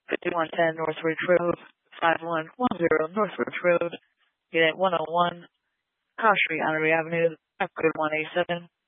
5110 Northridge Road, 5110 Northridge Road, Unit 101, House Street, Honorary Avenue, code 187.